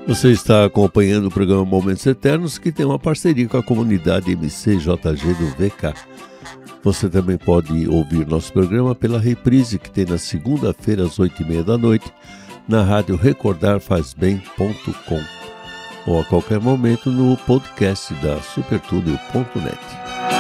Você está acompanhando o programa Momentos Eternos, que tem uma parceria com a comunidade MCJG do VK. Você também pode ouvir nosso programa pela reprise, que tem na segunda-feira às 8h30 da noite, na rádio recordarfazbem.com ou a qualquer momento no podcast da supertúnel.net.